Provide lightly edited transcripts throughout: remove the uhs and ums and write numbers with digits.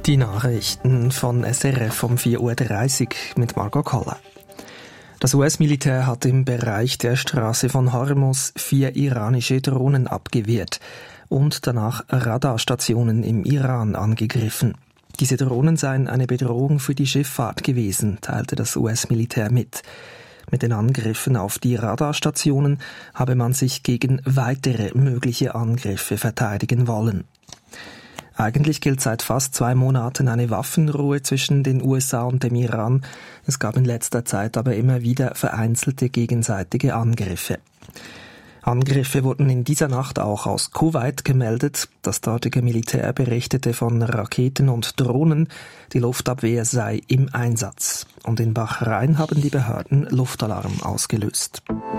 Die Nachrichten von SRF um 4.30 Uhr mit Margot Koller. Das US-Militär hat im Bereich der Straße von Hormuz 4 iranische Drohnen abgewehrt und danach Radarstationen im Iran angegriffen. Diese Drohnen seien eine Bedrohung für die Schifffahrt gewesen, teilte das US-Militär mit. Mit den Angriffen auf die Radarstationen habe man sich gegen weitere mögliche Angriffe verteidigen wollen. Eigentlich gilt seit fast 2 Monaten eine Waffenruhe zwischen den USA und dem Iran. Es gab in letzter Zeit aber immer wieder vereinzelte gegenseitige Angriffe. Angriffe wurden in dieser Nacht auch aus Kuwait gemeldet. Das dortige Militär berichtete von Raketen und Drohnen. Die Luftabwehr sei im Einsatz. Und in Bahrain haben die Behörden Luftalarm ausgelöst.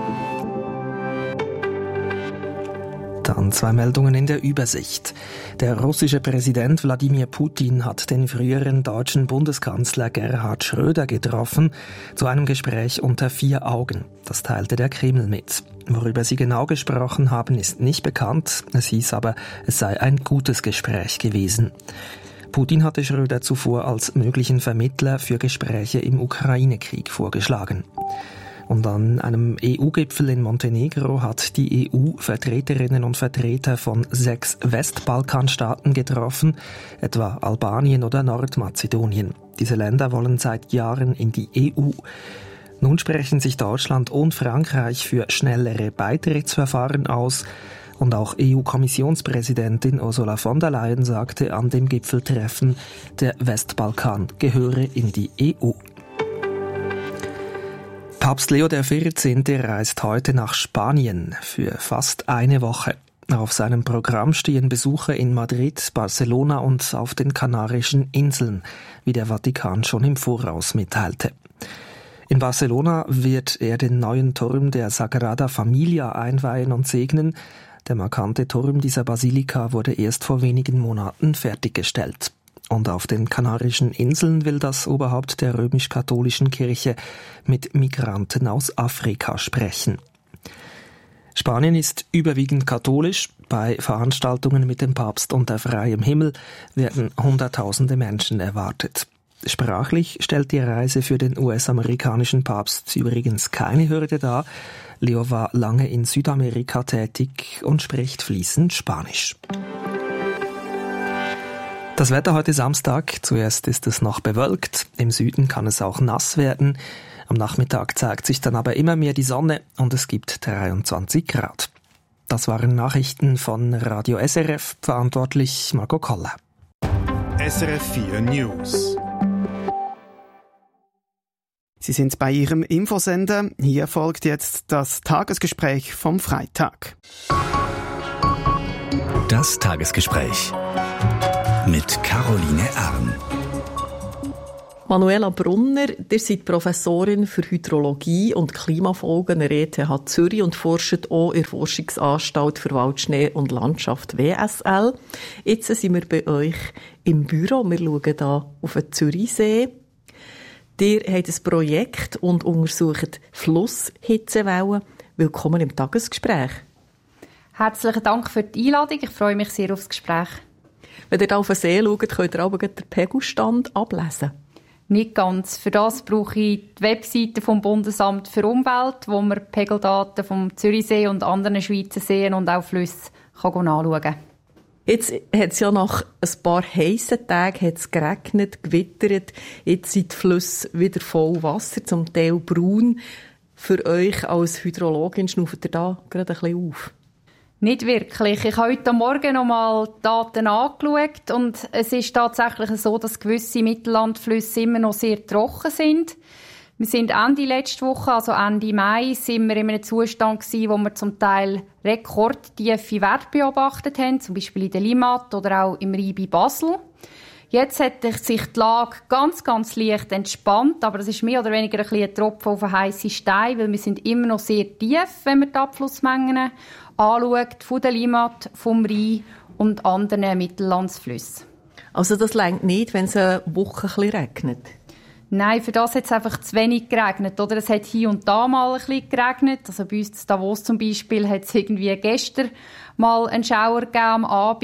Dann 2 Meldungen in der Übersicht. Der russische Präsident Wladimir Putin hat den früheren deutschen Bundeskanzler Gerhard Schröder getroffen, zu einem Gespräch unter 4 Augen. Das teilte der Kreml mit. Worüber sie genau gesprochen haben, ist nicht bekannt. Es hieß aber, es sei ein gutes Gespräch gewesen. Putin hatte Schröder zuvor als möglichen Vermittler für Gespräche im Ukraine-Krieg vorgeschlagen. Und an einem EU-Gipfel in Montenegro hat die EU Vertreterinnen und Vertreter von 6 Westbalkanstaaten getroffen, etwa Albanien oder Nordmazedonien. Diese Länder wollen seit Jahren in die EU. Nun sprechen sich Deutschland und Frankreich für schnellere Beitrittsverfahren aus. Und auch EU-Kommissionspräsidentin Ursula von der Leyen sagte an dem Gipfeltreffen, der Westbalkan gehöre in die EU. Papst Leo XIV. Reist heute nach Spanien für fast eine Woche. Auf seinem Programm stehen Besuche in Madrid, Barcelona und auf den Kanarischen Inseln, wie der Vatikan schon im Voraus mitteilte. In Barcelona wird er den neuen Turm der Sagrada Familia einweihen und segnen. Der markante Turm dieser Basilika wurde erst vor wenigen Monaten fertiggestellt. Und auf den Kanarischen Inseln will das Oberhaupt der römisch-katholischen Kirche mit Migranten aus Afrika sprechen. Spanien ist überwiegend katholisch. Bei Veranstaltungen mit dem Papst unter freiem Himmel werden Hunderttausende Menschen erwartet. Sprachlich stellt die Reise für den US-amerikanischen Papst übrigens keine Hürde dar. Leo war lange in Südamerika tätig und spricht fließend Spanisch. Das Wetter heute Samstag. Zuerst ist es noch bewölkt. Im Süden kann es auch nass werden. Am Nachmittag zeigt sich dann aber immer mehr die Sonne und es gibt 23 Grad. Das waren Nachrichten von Radio SRF, verantwortlich Margot Koller. SRF 4 News. Sie sind bei Ihrem Infosender. Hier folgt jetzt das Tagesgespräch vom Freitag. Das Tagesgespräch mit Caroline Arn. Manuela Brunner, ihr seid Professorin für Hydrologie und Klimafolgen der ETH Zürich und forscht auch in der Forschungsanstalt für Wald, Schnee und Landschaft WSL. Jetzt sind wir bei euch im Büro. Wir schauen hier auf den Zürichsee. Ihr habt ein Projekt und untersucht Flusshitzewellen. Willkommen im Tagesgespräch. Herzlichen Dank für die Einladung. Ich freue mich sehr auf das Gespräch. Wenn ihr auf den See schaut, könnt ihr aber den Pegelstand ablesen. Nicht ganz. Für das brauche ich die Webseite vom Bundesamt für Umwelt, wo man Pegeldaten vom Zürichsee und anderen Schweizer Seen und auch Flüsse anschauen kann. Jetzt hat es ja nach ein paar heissen Tagen geregnet, gewittert. Jetzt sind die Flüsse wieder voll Wasser, zum Teil braun. Für euch als Hydrologin schnauft ihr da gerade ein bisschen auf? Nicht wirklich. Ich habe heute Morgen noch mal die Daten angeschaut und es ist tatsächlich so, dass gewisse Mittellandflüsse immer noch sehr trocken sind. Wir sind Ende letzte Woche, also Ende Mai, sind wir in einem Zustand gewesen, wo wir zum Teil rekordtiefe Werte beobachtet haben, zum Beispiel in der Limmat oder auch im Rhein bei Basel. Jetzt hat sich die Lage ganz, ganz leicht entspannt, aber das ist mehr oder weniger ein Tropfen auf einen heissen Stein, weil wir sind immer noch sehr tief, wenn man die Abflussmengen anschaut, von der Limmat, vom Rhein und anderen Mittellandsflüssen. Also das reicht nicht, wenn es eine Woche ein bisschen regnet? Nein, für das hat es einfach zu wenig geregnet. Oder? Es hat hier und da mal ein bisschen geregnet. Also bei uns in Davos zum Beispiel hat es irgendwie gestern mal einen Schauer gegeben am Abend.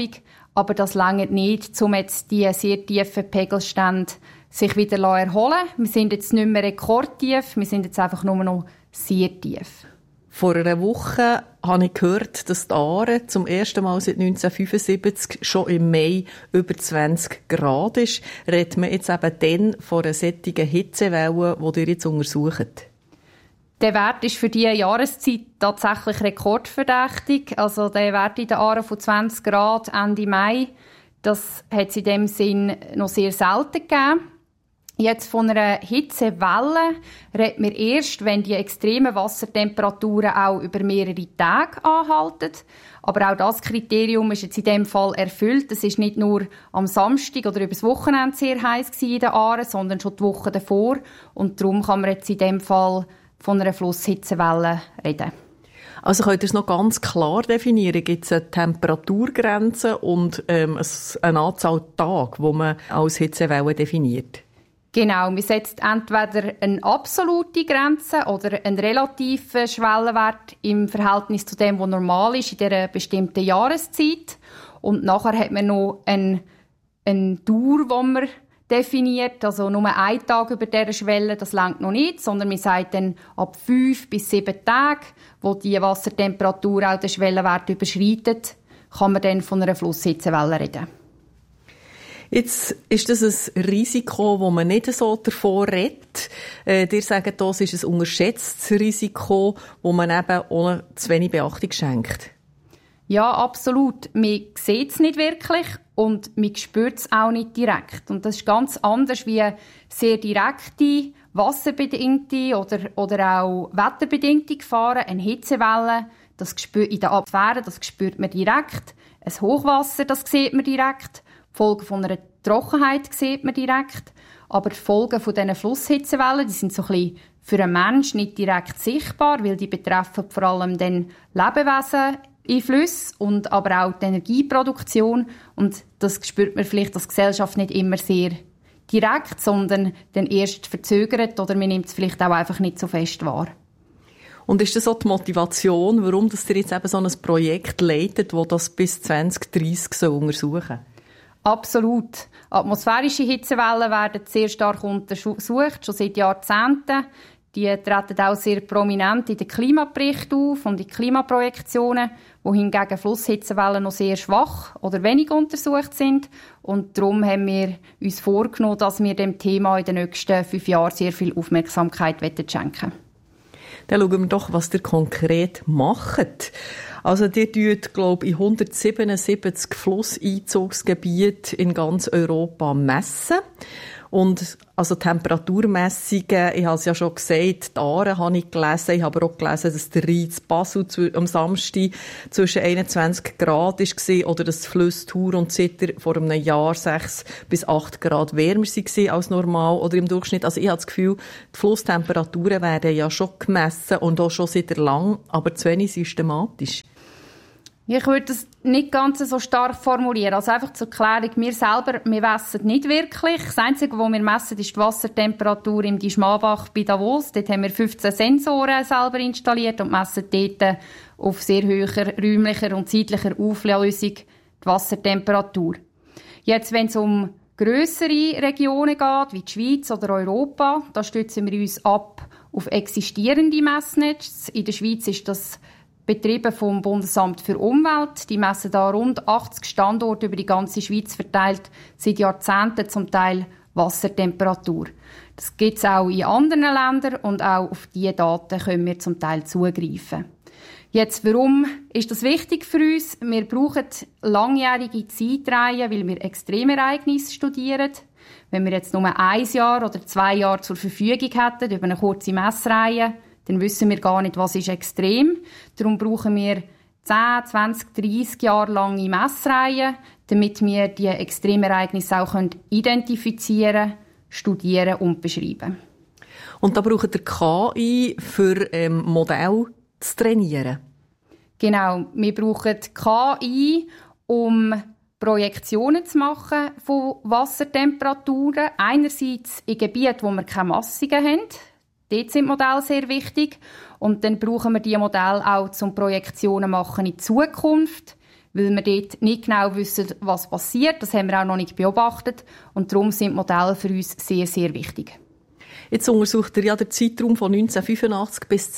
Aber das reicht nicht, um jetzt die sehr tiefen Pegelstände sich wieder erholen. Wir sind jetzt nicht mehr rekordtief, wir sind jetzt einfach nur noch sehr tief. Vor einer Woche habe ich gehört, dass die Aare zum ersten Mal seit 1975 schon im Mai über 20 Grad ist. Redet man jetzt eben dann von einer solchen Hitzewelle, die ihr jetzt untersucht? Der Wert ist für diese Jahreszeit tatsächlich rekordverdächtig. Also der Wert in den Aaren von 20 Grad Ende Mai, das hat es in dem Sinn noch sehr selten gegeben. Jetzt von einer Hitzewelle redet man erst, wenn die extremen Wassertemperaturen auch über mehrere Tage anhalten. Aber auch das Kriterium ist jetzt in dem Fall erfüllt. Es ist nicht nur am Samstag oder übers Wochenende sehr heiß in den Aaren, sondern schon die Woche davor. Und darum kann man jetzt in dem Fall von einer Flusshitzewelle reden. Also könnt ihr es noch ganz klar definieren? Gibt es eine Temperaturgrenze und eine Anzahl Tage, die man als Hitzewelle definiert? Genau, man setzt entweder eine absolute Grenze oder einen relativen Schwellenwert im Verhältnis zu dem, was normal ist in dieser bestimmten Jahreszeit. Und nachher hat man noch eine Dauer, die man definiert. Also nur ein Tag über dieser Schwelle, das reicht noch nicht, sondern man sagt dann ab 5 bis 7 Tage, wo die Wassertemperatur auch den Schwellenwert überschreitet, kann man dann von einer Flusshitzewelle reden. Jetzt ist das ein Risiko, das man nicht so davon redet. Ihr sagt, das ist ein unterschätztes Risiko, das man eben ohne zu wenig Beachtung schenkt. Ja, absolut. Man sieht es nicht wirklich und man spürt es auch nicht direkt. Und das ist ganz anders wie sehr direkte, wasserbedingte oder auch wetterbedingte Gefahren. Eine Hitzewelle, das spürt in der Atmosphäre, das spürt man direkt. Ein Hochwasser, das sieht man direkt. Die Folgen von einer Trockenheit sieht man direkt. Aber die Folgen von diesen Flusshitzewellen, die sind so ein bisschen für einen Menschen nicht direkt sichtbar, weil die betreffen vor allem dann Lebewesen in Flüssen und aber auch die Energieproduktion. Und das spürt man vielleicht als Gesellschaft nicht immer sehr direkt, sondern dann erst verzögert oder man nimmt es vielleicht auch einfach nicht so fest wahr. Und ist das auch die Motivation, warum ihr jetzt eben so ein Projekt leitet, das das bis 2030 untersuchen soll? Absolut. Atmosphärische Hitzewellen werden sehr stark untersucht, schon seit Jahrzehnten. Die treten auch sehr prominent in den Klimaberichten auf und in Klimaprojektionen, wo hingegen Flusshitzewellen noch sehr schwach oder wenig untersucht sind. Und darum haben wir uns vorgenommen, dass wir dem Thema in den nächsten 5 Jahren sehr viel Aufmerksamkeit schenken. Dann schauen wir doch, was ihr konkret macht. Also, ihr tut, glaube ich, in 177 Flusseinzugsgebieten in ganz Europa messen. Und, also, Temperaturmessungen, ich habe es ja schon gesagt, die Aare habe ich gelesen. Ich habe aber auch gelesen, dass der Rhein in Basel am Samstag zwischen 21 Grad war oder dass die Flüsse Thur und Zitter vor einem Jahr 6 bis 8 Grad wärmer waren als normal oder im Durchschnitt. Also, ich habe das Gefühl, die Flusstemperaturen werden ja schon gemessen und auch schon seit lang, aber zu wenig systematisch. Ich würde das nicht ganz so stark formulieren. Also einfach zur Klärung, wir selber, wir messen nicht wirklich. Das Einzige, was wir messen, ist die Wassertemperatur im Schmabach bei Davos. Dort haben wir 15 Sensoren selber installiert und messen dort auf sehr hoher räumlicher und zeitlicher Auflösung die Wassertemperatur. Jetzt, wenn es um grössere Regionen geht, wie die Schweiz oder Europa, da stützen wir uns ab auf existierende Messnetze. In der Schweiz ist das betrieben vom Bundesamt für Umwelt. Die messen da rund 80 Standorte über die ganze Schweiz verteilt, seit Jahrzehnten zum Teil Wassertemperatur. Das gibt es auch in anderen Ländern und auch auf diese Daten können wir zum Teil zugreifen. Jetzt, warum ist das wichtig für uns? Wir brauchen langjährige Zeitreihen, weil wir Extremereignisse studieren. Wenn wir jetzt nur 1 Jahr oder 2 Jahre zur Verfügung hätten, über eine kurze Messreihe, dann wissen wir gar nicht, was ist extrem. Darum brauchen wir 10, 20, 30 Jahre lange Messreihen, damit wir die Extremereignisse auch identifizieren, studieren und beschreiben. Und da braucht ihr KI für Modelle zu trainieren? Genau, wir brauchen KI, um Projektionen zu machen von Wassertemperaturen. Einerseits in Gebieten, wo wir keine Massungen haben. Dort sind Modelle sehr wichtig. Und dann brauchen wir diese Modelle auch zum Projektionen machen in die Zukunft. weil wir dort nicht genau wissen, was passiert. Das haben wir auch noch nicht beobachtet. Und darum sind Modelle für uns sehr, sehr wichtig. Jetzt untersucht ihr ja den Zeitraum von 1985 bis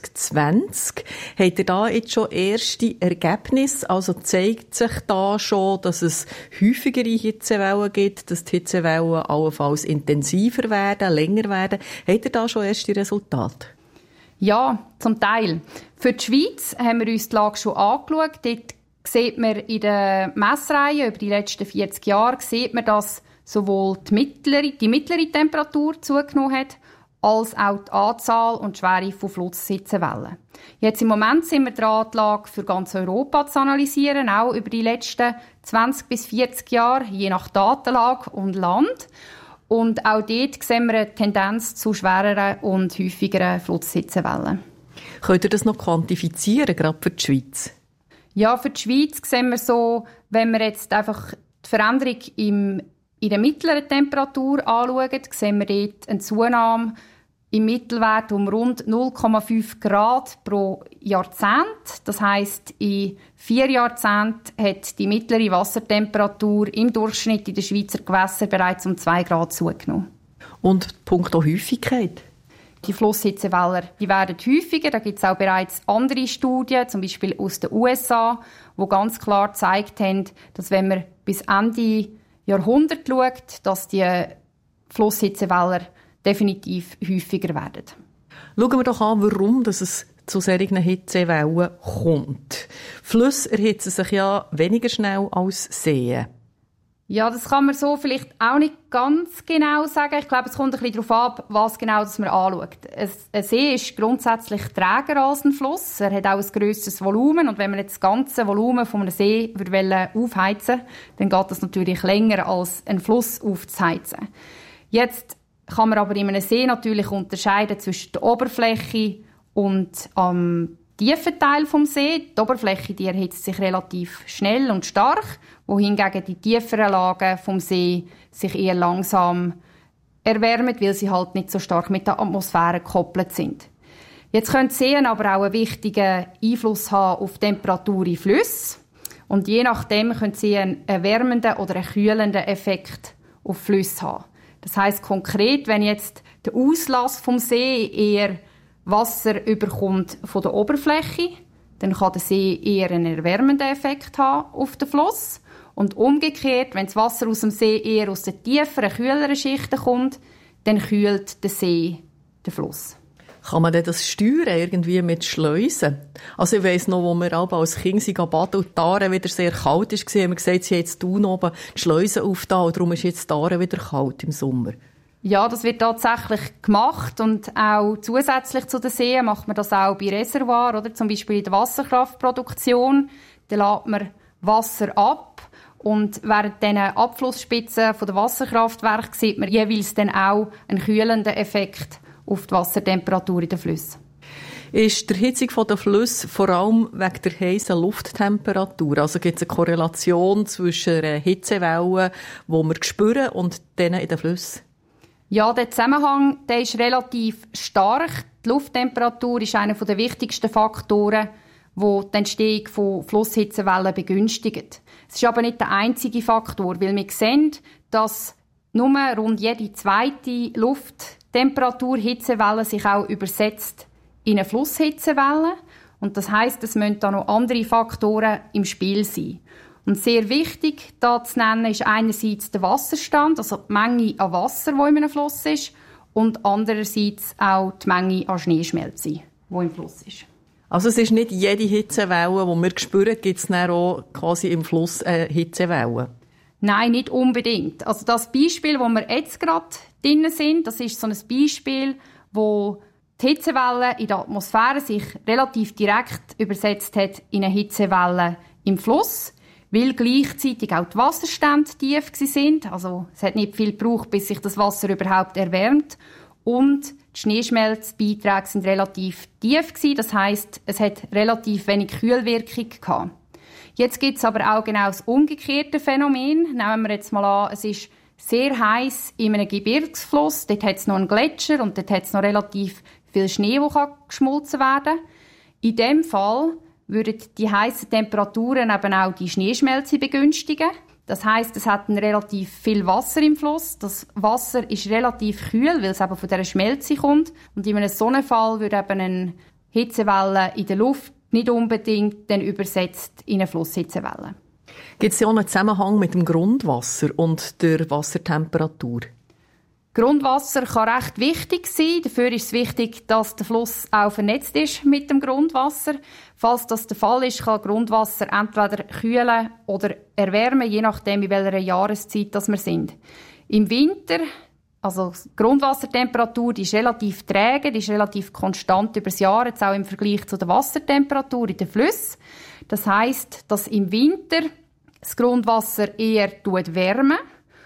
2020. Habt ihr da jetzt schon erste Ergebnisse? Also zeigt sich da schon, dass es häufigere Hitzewellen gibt, dass die Hitzewellen allenfalls intensiver werden, länger werden? Habt ihr da schon erste Resultate? Ja, zum Teil. Für die Schweiz haben wir uns die Lage schon angeschaut. Dort sieht man in der Messreihe über die letzten 40 Jahre, sieht man, dass sowohl die mittlere Temperatur zugenommen hat, als auch die Anzahl und die Schwere von Flusshitzewellen. Jetzt im Moment sind wir dran, die Lage für ganz Europa zu analysieren, auch über die letzten 20 bis 40 Jahre, je nach Datenlage und Land. Und auch dort sehen wir eine Tendenz zu schwereren und häufigeren Flusshitzewellen. Könnt ihr das noch quantifizieren, gerade für die Schweiz? Ja, für die Schweiz sehen wir so, wenn wir jetzt einfach die Veränderung in der mittleren Temperatur anschauen, sehen wir dort eine Zunahme im Mittelwert um rund 0,5 Grad pro Jahrzehnt. Das heisst, in 4 Jahrzehnten hat die mittlere Wassertemperatur im Durchschnitt in den Schweizer Gewässern bereits um 2 Grad zugenommen. Und punkto Häufigkeit? Die Flusshitzewellen, die werden häufiger. Da gibt es auch bereits andere Studien, zum Beispiel aus den USA, die ganz klar gezeigt haben, dass wenn man bis Ende Jahrhundert schaut, dass die Flusshitzewellen definitiv häufiger werden. Schauen wir doch an, warum es zu solchen Hitzewellen kommt. Flüsse erhitzen sich ja weniger schnell als Seen. Ja, das kann man so vielleicht auch nicht ganz genau sagen. Ich glaube, es kommt ein bisschen darauf ab, was genau das man anschaut. Ein See ist grundsätzlich träger als ein Fluss. Er hat auch ein grösseres Volumen. Und wenn man jetzt das ganze Volumen von einem See aufheizen will, dann geht das natürlich länger als ein Fluss aufzuheizen. Jetzt kann man aber in einem See natürlich unterscheiden zwischen der Oberfläche und am tiefen Teil vom See. Die Oberfläche, die erhitzt sich relativ schnell und stark, wohingegen die tieferen Lagen vom See sich eher langsam erwärmen, weil sie halt nicht so stark mit der Atmosphäre gekoppelt sind. Jetzt können die Seen aber auch einen wichtigen Einfluss haben auf die Temperatur in Flüssen. Und je nachdem können sie einen erwärmenden oder einen kühlenden Effekt auf Flüsse haben. Das heisst konkret, wenn jetzt der Auslass vom See eher Wasser überkommt von der Oberfläche, dann kann der See eher einen erwärmenden Effekt haben auf den Fluss. Und umgekehrt, wenn das Wasser aus dem See eher aus den tieferen, kühleren Schichten kommt, dann kühlt der See den Fluss. Kann man denn das steuern, irgendwie mit Schleusen? Also ich weiss noch, wo wir als Kinder baden und die Aare wieder sehr kalt war, haben wir gesagt, sie haben jetzt unten oben die Schleusen aufgetan und darum ist jetzt die Aare wieder kalt im Sommer. Ja, das wird tatsächlich gemacht und auch zusätzlich zu den Seen macht man das auch bei Reservoirs, oder zum Beispiel in der Wasserkraftproduktion. Da lädt man Wasser ab und während diesen Abflussspitzen der Wasserkraftwerke sieht man jeweils dann auch einen kühlenden Effekt auf die Wassertemperatur in den Flüssen. Ist die Erhitzung der Flüsse vor allem wegen der heißen Lufttemperatur? Also gibt es eine Korrelation zwischen einer Hitzewelle, die wir spüren, und denen in den Flüssen? Ja, der Zusammenhang der ist relativ stark. Die Lufttemperatur ist einer der wichtigsten Faktoren, die die Entstehung von Flusshitzewellen begünstigt. Es ist aber nicht der einzige Faktor, weil wir sehen, dass nur rund jede zweite Lufttemperatur-Hitzewelle sich auch übersetzt in eine Flusshitzewelle. Und das heisst, es müssen da noch andere Faktoren im Spiel sein. Und sehr wichtig da zu nennen ist einerseits der Wasserstand, also die Menge an Wasser, die in einem Fluss ist, und andererseits auch die Menge an Schneeschmelze, die im Fluss ist. Also es ist nicht jede Hitzewelle, die wir spüren, gibt es dann auch quasi im Fluss Hitzewellen? Nein, nicht unbedingt. Also das Beispiel, wo wir jetzt gerade drin sind, das ist so ein Beispiel, wo die Hitzewelle in der Atmosphäre sich relativ direkt übersetzt hat in eine Hitzewelle im Fluss, weil gleichzeitig auch die Wasserstände tief sind. Also es hat nicht viel gebraucht, bis sich das Wasser überhaupt erwärmt. Und die Schneeschmelzbeiträge sind relativ tief gewesen. Das heisst, es hat relativ wenig Kühlwirkung gehabt. Jetzt gibt es aber auch genau das umgekehrte Phänomen. Nehmen wir jetzt mal an, es ist sehr heiß in einem Gebirgsfluss. Dort hat es noch einen Gletscher und dort hat es noch relativ viel Schnee, der geschmolzen werden kann. In dem Fall würden die heissen Temperaturen eben auch die Schneeschmelze begünstigen. Das heisst, es hat relativ viel Wasser im Fluss. Das Wasser ist relativ kühl, weil es eben von dieser Schmelze kommt. Und in einem Sonnenfall würde eben eine Hitzewelle in der Luft nicht unbedingt dann übersetzt in eine Flusshitzewelle. Gibt es ja auch einen Zusammenhang mit dem Grundwasser und der Wassertemperatur? Grundwasser kann recht wichtig sein. Dafür ist es wichtig, dass der Fluss auch vernetzt ist mit dem Grundwasser. Falls das der Fall ist, kann Grundwasser entweder kühlen oder erwärmen, je nachdem, in welcher Jahreszeit das wir sind. Im Winter, also die Grundwassertemperatur, die ist relativ träge, die ist relativ konstant über das Jahr, jetzt auch im Vergleich zu der Wassertemperatur in den Flüssen. Das heisst, dass im Winter das Grundwasser eher wärmen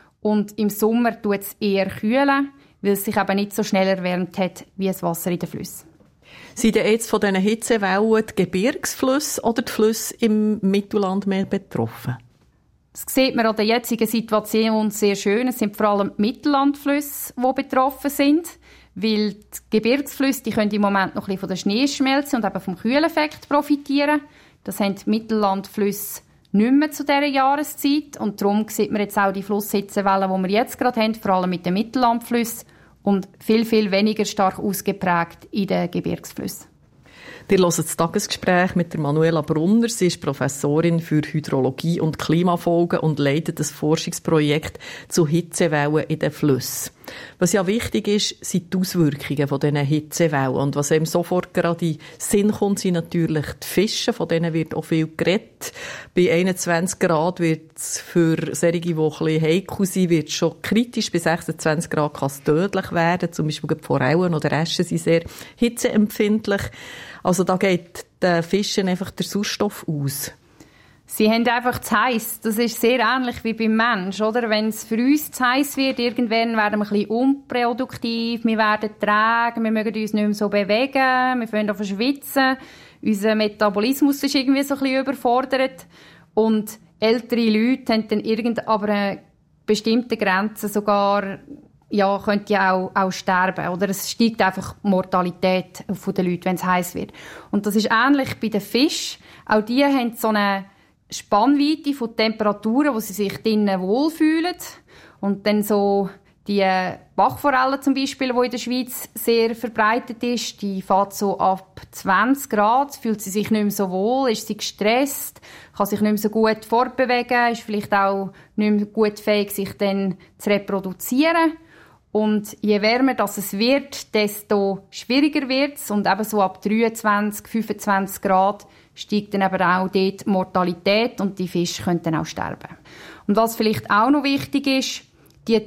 und im Sommer tut es eher kühlen, weil es sich eben nicht so schnell erwärmt hat wie das Wasser in den Flüssen. Sind denn jetzt von diesen Hitzewellen die Gebirgsflüsse oder die Flüsse im Mittellandmeer betroffen? Das sieht man an der jetzigen Situation sehr schön. Es sind vor allem die Mittellandflüsse, die betroffen sind, weil die Gebirgsflüsse, die können im Moment noch ein bisschen von der Schneeschmelze und eben vom Kühleffekt profitieren. Das haben die Mittellandflüsse nicht mehr zu dieser Jahreszeit. Und darum sieht man jetzt auch die Flusshitzewellen, die wir jetzt gerade haben, vor allem mit den Mittellandflüssen und viel, viel weniger stark ausgeprägt in den Gebirgsflüssen. Ihr hört das Tagesgespräch mit der Manuela Brunner. Sie ist Professorin für Hydrologie und Klimafolgen und leitet das Forschungsprojekt zu Hitzewellen in den Flüssen. Was ja wichtig ist, sind die Auswirkungen von diesen Hitzewellen. Und was einem sofort gerade in den Sinn kommt, sind natürlich die Fische. Von denen wird auch viel geredet. Bei 21 Grad wird es für solche, die ein bisschen heikel sind, wird schon kritisch. Bei 26 Grad kann es tödlich werden. Zum Beispiel die Forellen oder Äschen sind sehr hitzeempfindlich. Also da geht den Fischen einfach der Sauerstoff aus. Sie haben einfach zu heiß. Das ist sehr ähnlich wie beim Menschen, oder? Wenn es für uns zu heiß wird, irgendwann werden wir ein bisschen unproduktiv, wir werden träge, wir mögen uns nicht mehr so bewegen, wir fangen an zu schwitzen, unser Metabolismus ist irgendwie so ein bisschen überfordert und ältere Leute haben dann aber eine bestimmte Grenze sogar könnte ja auch sterben. Oder es steigt einfach die Mortalität der Leute, wenn es heiß wird. Und das ist ähnlich bei den Fischen. Auch die haben so eine Spannweite von Temperaturen, wo sie sich drinnen wohlfühlen. Und dann so die Bachforelle zum Beispiel, die in der Schweiz sehr verbreitet ist, die fährt so ab 20 Grad, fühlt sie sich nicht mehr so wohl, ist sie gestresst, kann sich nicht mehr so gut fortbewegen, ist vielleicht auch nicht mehr gut fähig, sich dann zu reproduzieren. Und je wärmer das es wird, desto schwieriger wird es. Und eben so ab 23, 25 Grad steigt dann eben auch dort die Mortalität und die Fische können dann auch sterben. Und was vielleicht auch noch wichtig ist, die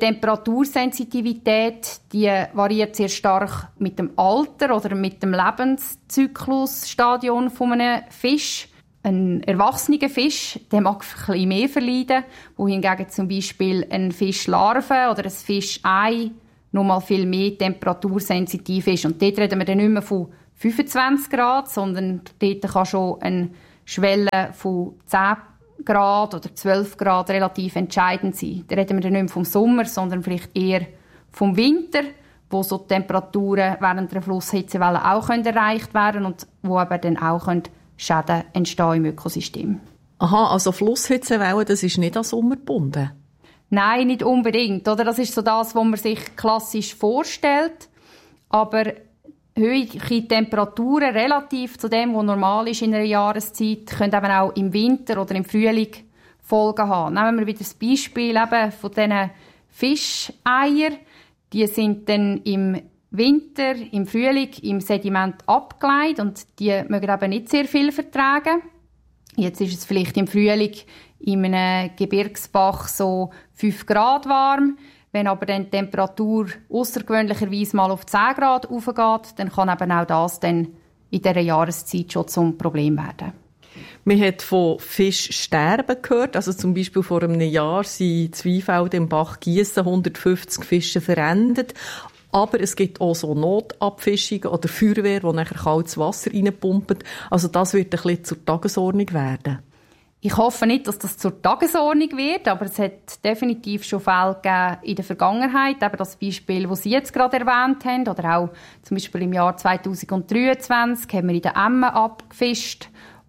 Temperatursensitivität, die variiert sehr stark mit dem Alter oder mit dem Lebenszyklusstadion von einem Fisch. Ein erwachsener Fisch, der mag ein bisschen mehr verleiden, wohingegen zum Beispiel ein Fischlarve oder ein Fischei noch mal viel mehr temperatursensitiv ist. Und dort reden wir dann nicht mehr von 25 Grad, sondern dort kann schon eine Schwelle von 10 Grad oder 12 Grad relativ entscheidend sein. Da reden wir dann nicht mehr vom Sommer, sondern vielleicht eher vom Winter, wo so Temperaturen während der Flusshitzewelle auch erreicht werden und wo aber dann auch Schäden entstehen im Ökosystem. Aha, also Flusshitzewellen, das ist nicht an Sommer gebunden? Nein, nicht unbedingt. Oder? Das ist so das, was man sich klassisch vorstellt. Aber hohe Temperaturen relativ zu dem, was normal ist in einer Jahreszeit, können eben auch im Winter oder im Frühling Folgen haben. Nehmen wir wieder das Beispiel eben von diesen Fischeiern. Die sind dann im Winter, im Frühling im Sediment abgeleitet und die mögen eben nicht sehr viel vertragen. Jetzt ist es vielleicht im Frühling in einem Gebirgsbach so 5 Grad warm. Wenn aber dann die Temperatur aussergewöhnlicherweise mal auf 10 Grad hochgeht, dann kann eben auch das dann in dieser Jahreszeit schon zum Problem werden. Man hat von Fischsterben gehört. Also zum Beispiel vor einem Jahr sind in Zweifelden im Bach Giessen 150 Fische verendet. Aber es gibt auch so Notabfischungen oder Feuerwehr, die nachher kaltes Wasser reinpumpen. Also das wird ein bisschen zur Tagesordnung werden. Ich hoffe nicht, dass das zur Tagesordnung wird, aber es hat definitiv schon Fälle gegeben in der Vergangenheit. Eben das Beispiel, das Sie jetzt gerade erwähnt haben, oder auch zum Beispiel im Jahr 2023 haben wir in der Emme abgefischt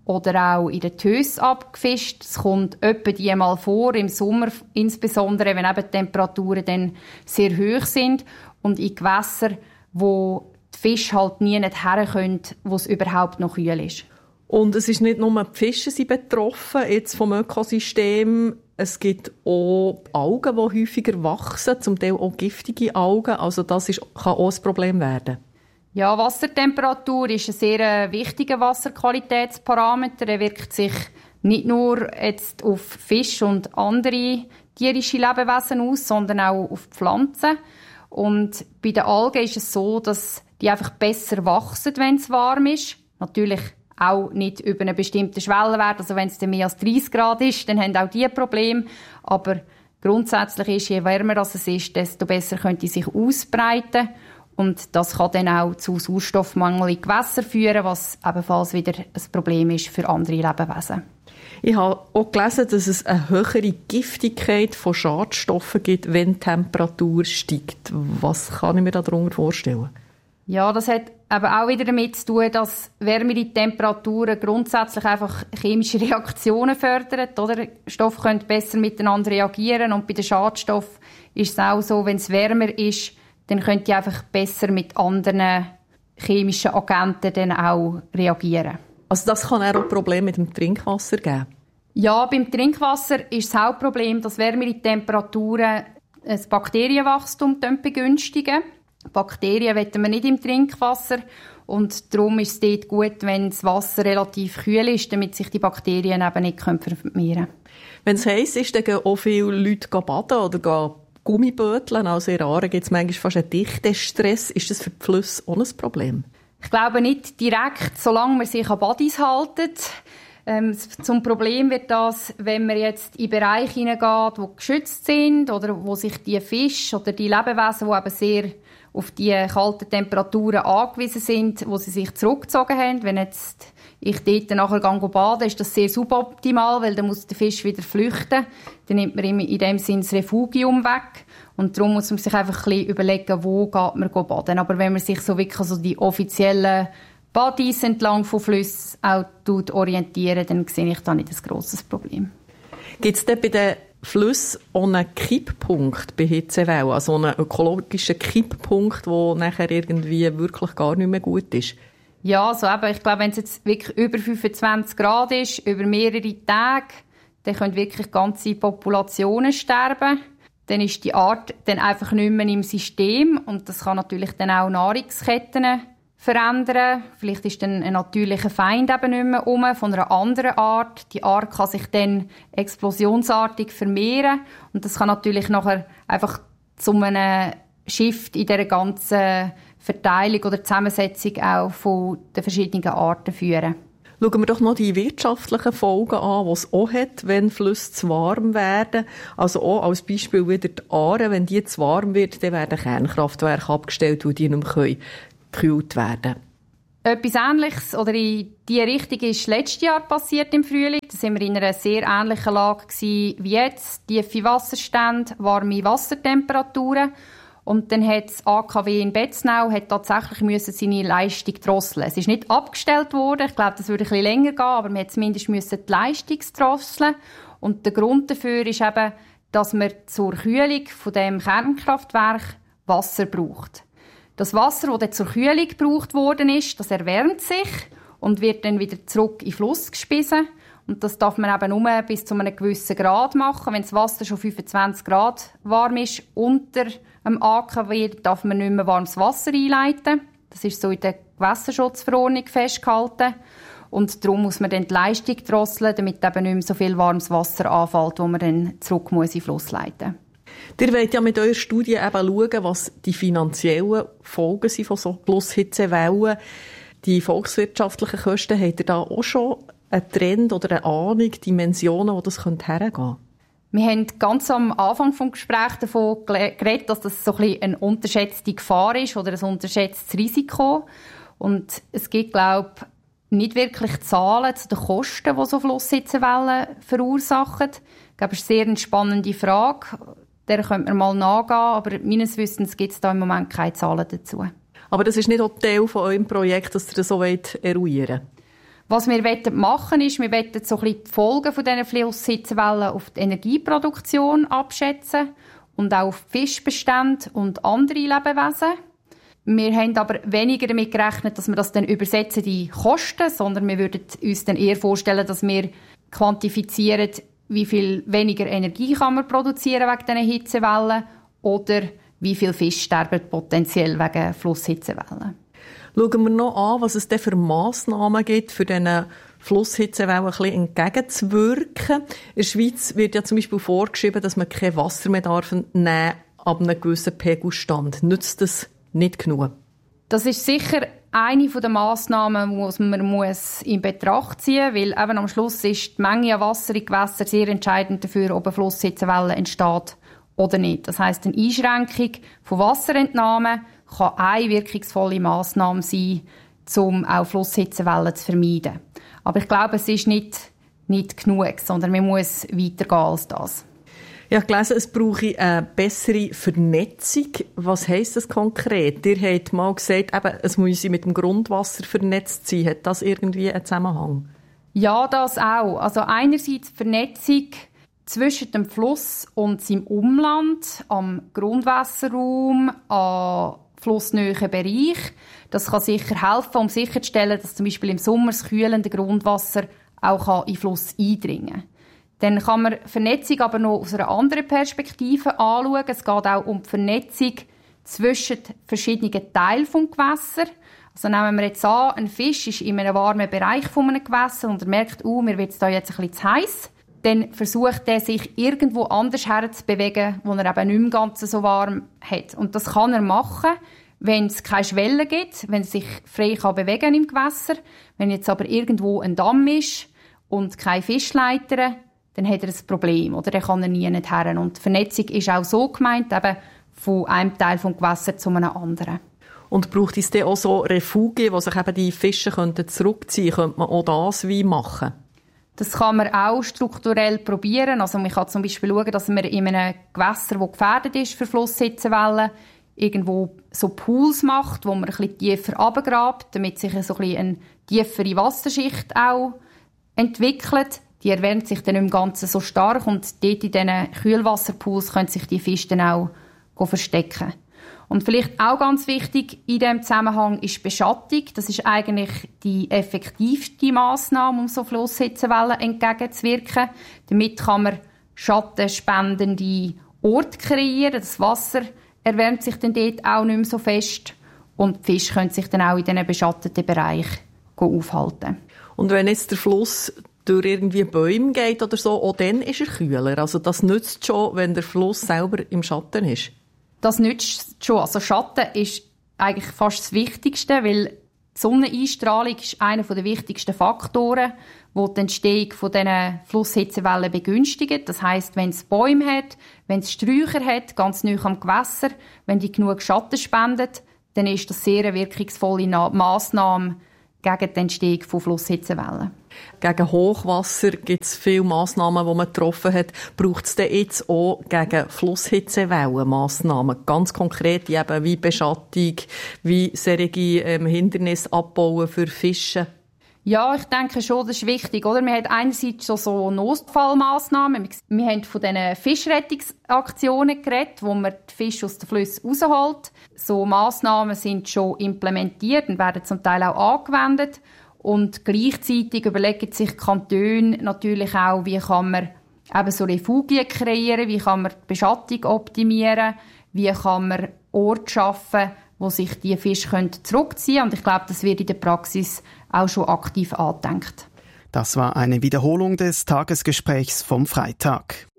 oder auch in den Tös abgefischt. Es kommt etwa die mal vor, im Sommer insbesondere, wenn eben die Temperaturen dann sehr hoch sind und in Gewässern, wo die Fische halt nie her können, wo es überhaupt noch kühl ist. Und es ist nicht nur die Fische sind betroffen jetzt vom Ökosystem, es gibt auch Algen, die häufiger wachsen, zum Teil auch giftige Algen. Also das kann auch ein Problem werden. Ja, Wassertemperatur ist ein sehr wichtiger Wasserqualitätsparameter. Er wirkt sich nicht nur jetzt auf Fisch und andere tierische Lebewesen aus, sondern auch auf Pflanzen. Und bei den Algen ist es so, dass die einfach besser wachsen, wenn es warm ist. Natürlich auch nicht über einen bestimmten Schwellenwert. Also wenn es dann mehr als 30 Grad ist, dann haben auch die Probleme. Aber grundsätzlich ist, je wärmer es ist, desto besser könnte es sich ausbreiten. Und das kann dann auch zu Sauerstoffmangel in Gewässern führen, was ebenfalls wieder ein Problem ist für andere Lebewesen. Ich habe auch gelesen, dass es eine höhere Giftigkeit von Schadstoffen gibt, wenn die Temperatur steigt. Was kann ich mir darunter vorstellen? Ja, das hat eben auch wieder damit zu tun, dass wärmere Temperaturen grundsätzlich einfach chemische Reaktionen fördern. Oder? Stoffe können besser miteinander reagieren und bei den Schadstoffen ist es auch so, wenn es wärmer ist, dann könnt ihr einfach besser mit anderen chemischen Agenten dann auch reagieren. Also das kann auch Probleme mit dem Trinkwasser geben? Ja, beim Trinkwasser ist das Hauptproblem, dass wärmere Temperaturen das Bakterienwachstum begünstigen. Bakterien wollen wir nicht im Trinkwasser und darum ist es dort gut, wenn das Wasser relativ kühl ist, damit sich die Bakterien eben nicht vermehren können. Wenn es heiss ist, dann gehen auch viele Leute baden oder gehen Gummiböteln. Also in Aare gibt es manchmal fast einen Dichtestress. Ist das für die Flüsse auch ein Problem? Ich glaube nicht direkt, solange man sich an Badis hält. Zum Problem wird das, wenn man jetzt in Bereiche hineingeht, die geschützt sind oder wo sich die Fische oder die Lebewesen, die eben sehr auf die kalten Temperaturen angewiesen sind, wo sie sich zurückgezogen haben. Wenn jetzt ich dort nachher baden, ist das sehr suboptimal, weil dann muss der Fisch wieder flüchten. Dann nimmt man in dem Sinne das Refugium weg. Und darum muss man sich einfach ein bisschen überlegen, wo geht man baden. Aber wenn man sich so wirklich so die offiziellen Badis entlang von Flüssen auch orientieren, dann sehe ich da nicht ein grosses Problem. Gibt es denn bei den Flüssen auch einen Kipppunkt bei Hitzewellen, also einen ökologischen Kipppunkt, der nachher irgendwie wirklich gar nicht mehr gut ist? Ja, also eben, ich glaube, wenn es jetzt wirklich über 25 Grad ist, über mehrere Tage, dann können wirklich ganze Populationen sterben. Dann ist die Art dann einfach nicht mehr im System und das kann natürlich dann auch Nahrungsketten verändern. Vielleicht ist dann ein natürlicher Feind eben nicht mehr von einer anderen Art. Die Art kann sich dann explosionsartig vermehren und das kann natürlich nachher einfach zu einem Shift in dieser ganzen Verteilung oder Zusammensetzung auch von den verschiedenen Arten führen. Schauen wir doch noch die wirtschaftlichen Folgen an, die es auch hat, wenn Flüsse zu warm werden. Also auch als Beispiel wieder die Aare, wenn die zu warm wird, dann werden Kernkraftwerke abgestellt, weil die nicht mehr gekühlt werden. Etwas Ähnliches oder in diese Richtung ist letztes Jahr passiert im Frühling. Da waren wir in einer sehr ähnlichen Lage wie jetzt. Tiefe Wasserstände, warme Wassertemperaturen. Und dann hat das AKW in Betznau tatsächlich seine Leistung drosseln. Es ist nicht abgestellt worden. Ich glaube, das würde ein bisschen länger gehen, aber man musste zumindest die Leistung drosseln. Und der Grund dafür ist eben, dass man zur Kühlung von dem Kernkraftwerk Wasser braucht. Das Wasser, das dann zur Kühlung gebraucht worden ist, das erwärmt sich und wird dann wieder zurück in den Fluss gespissen. Und das darf man eben nur bis zu einem gewissen Grad machen. Wenn das Wasser schon 25 Grad warm ist, unter dem AKW, darf man nicht mehr warmes Wasser einleiten. Das ist so in der Gewässerschutzverordnung festgehalten. Und darum muss man dann die Leistung drosseln, damit eben nicht mehr so viel warmes Wasser anfällt, wo man dann zurück muss in den Fluss leiten muss. Ihr wollt ja mit eurer Studie eben schauen, was die finanziellen Folgen sind von so Plushitzewellen. Die volkswirtschaftlichen Kosten, habt ihr da auch schon einen Trend oder eine Ahnung, Dimensionen, wo das hergehen könnte? Wir haben ganz am Anfang des Gesprächs davon geredet, dass das so ein bisschen eine unterschätzte Gefahr ist oder ein unterschätztes Risiko. Und es gibt, glaube ich, nicht wirklich Zahlen zu den Kosten, die so Flusshitzewellen verursachen. Ich glaube, das ist eine sehr spannende Frage. Der könnte man mal nachgehen, aber meines Wissens gibt es da im Moment keine Zahlen dazu. Aber das ist nicht auch Teil von eurem Projekt, dass ihr das so eruieren wollt? Was wir machen wollen, ist, wir wollen so ein bisschen die Folgen von diesen Flusshitzewellen auf die Energieproduktion abschätzen und auch auf die Fischbestände und andere Lebewesen. Wir haben aber weniger damit gerechnet, dass wir das dann übersetzen in Kosten, sondern wir würden uns dann eher vorstellen, dass wir quantifizieren, wie viel weniger Energie kann man produzieren wegen diesen Hitzewellen oder wie viel Fisch sterben potenziell wegen Flusshitzewellen. Schauen wir noch an, was es denn für Massnahmen gibt, für diesen Flusshitzewellen ein bisschen entgegenzuwirken. In der Schweiz wird ja zum Beispiel vorgeschrieben, dass man kein Wasser mehr nehmen darf ab einem gewissen Pegelstand. Nützt das nicht genug? Das ist sicher eine der Massnahmen, die man in Betracht ziehen muss, weil eben am Schluss ist die Menge an Wasser in Gewässern sehr entscheidend dafür, ob eine Flusshitzewelle entsteht oder nicht. Das heisst, eine Einschränkung von Wasserentnahmen kann eine wirkungsvolle Massnahme sein, um auch Flusshitzewellen zu vermeiden. Aber ich glaube, es ist nicht genug, sondern man muss weitergehen als das. Ich habe gelesen, es brauche eine bessere Vernetzung. Was heisst das konkret? Ihr habt mal gesagt, eben, es muss mit dem Grundwasser vernetzt sein. Hat das irgendwie einen Zusammenhang? Ja, das auch. Also einerseits die Vernetzung zwischen dem Fluss und seinem Umland, am Grundwasserraum, an flussnähen Bereich. Das kann sicher helfen, um sicherzustellen, dass zum Beispiel im Sommer das kühlende Grundwasser auch in den Fluss eindringen kann. Dann kann man Vernetzung aber noch aus einer anderen Perspektive anschauen. Es geht auch um die Vernetzung zwischen verschiedenen Teilen des Gewässers. Also nehmen wir jetzt an, ein Fisch ist in einem warmen Bereich von einem Gewässer und er merkt, mir wird es da jetzt ein bisschen zu heiß. Dann versucht er, sich irgendwo anders herzubewegen, wo er eben nicht mehr ganz so warm hat. Und das kann er machen, wenn es keine Schwelle gibt, wenn er sich frei bewegen im Gewässer. Wenn jetzt aber irgendwo ein Damm ist und keine Fischleiter, dann hat er ein Problem, oder? Dann kann er nie her. Und die Vernetzung ist auch so gemeint, eben von einem Teil des Gewässers zu einem anderen. Und braucht es dann auch so Refugien, wo sich eben die Fische zurückziehen könnten? Könnte man auch das wie machen? Das kann man auch strukturell probieren. Also man kann zum Beispiel schauen, dass man in einem Gewässer, das gefährdet ist für Flusshitzewellen, irgendwo so Pools macht, wo man ein bisschen tiefer runtergrabt, damit sich so ein bisschen eine tiefere Wasserschicht auch entwickelt. Die erwärmt sich dann im Ganzen so stark und dort in diesen Kühlwasserpools können sich die Fische dann auch verstecken. Und vielleicht auch ganz wichtig in diesem Zusammenhang ist Beschattung. Das ist eigentlich die effektivste Massnahme, um so Flusshitzewellen entgegenzuwirken. Damit kann man schattenspendende Orte kreieren. Das Wasser erwärmt sich dann dort auch nicht mehr so fest. Und die Fische können sich dann auch in diesen beschatteten Bereich aufhalten. Und wenn jetzt der Fluss durch irgendwie Bäume geht oder so, auch dann ist er kühler. Also das nützt schon, wenn der Fluss selber im Schatten ist. Das nützt schon. Also Schatten ist eigentlich fast das Wichtigste, weil die Sonneneinstrahlung ist einer der wichtigsten Faktoren, die die Entstehung von diesen Flusshitzewellen begünstigt. Das heisst, wenn es Bäume hat, wenn es Sträucher hat, ganz nahe am Gewässer, wenn die genug Schatten spenden, dann ist das sehr eine wirkungsvolle Massnahme gegen die Entstehung von Flusshitzewellen. Gegen Hochwasser gibt es viele Massnahmen, die man getroffen hat. Braucht es denn jetzt auch gegen Flusshitzewellen Massnahmen? Ganz konkret eben wie Beschattung, wie solche Hindernisse abbauen für Fische? Ja, ich denke schon, das ist wichtig, oder? Wir haben einerseits schon so Notfallmassnahmen. Wir haben von diesen Fischrettungsaktionen geredet, wo man die Fische aus den Flüssen rausholt. So Massnahmen sind schon implementiert und werden zum Teil auch angewendet. Und gleichzeitig überlegen sich Kantone natürlich auch, wie kann man eben so Refugien kreieren, wie kann man die Beschattung optimieren, wie kann man Orte schaffen, wo sich die Fische zurückziehen können. Und ich glaube, das wird in der Praxis auch schon aktiv angedenkt. Das war eine Wiederholung des Tagesgesprächs vom Freitag.